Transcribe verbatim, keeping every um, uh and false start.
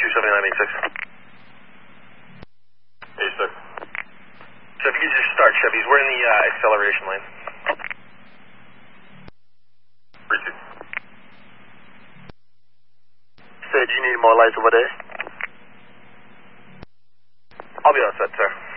two seven nine eight six. eight six. So if you could just start, Chevys, we're in the uh, acceleration lane. three two. Sir, do you need more lights over there? I'll be all set, sir.